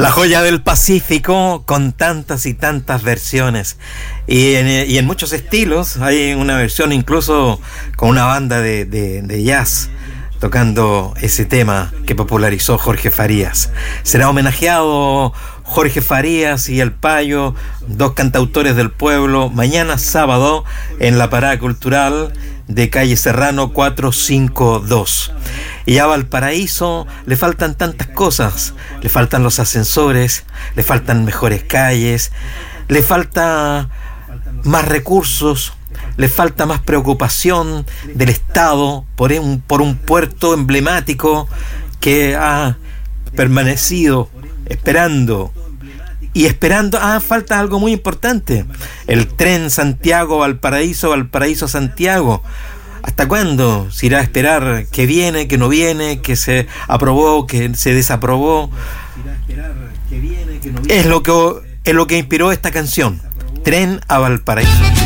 La joya del Pacífico, con tantas y tantas versiones y en muchos estilos. Hay una versión incluso con una banda de jazz tocando ese tema que popularizó Jorge Farías. Será homenajeado Jorge Farías y El Payo, dos cantautores del pueblo, mañana sábado en la Parada Cultural de calle Serrano 452. Y a Valparaíso le faltan tantas cosas, le faltan los ascensores, le faltan mejores calles, le falta más recursos, le falta más preocupación del Estado por un puerto emblemático que ha permanecido esperando. Falta algo muy importante: el tren Santiago-Valparaíso, Valparaíso-Santiago. ¿Hasta cuándo se irá a esperar que viene, que no viene, que se aprobó, que se desaprobó? Es lo que inspiró esta canción, Tren a Valparaíso.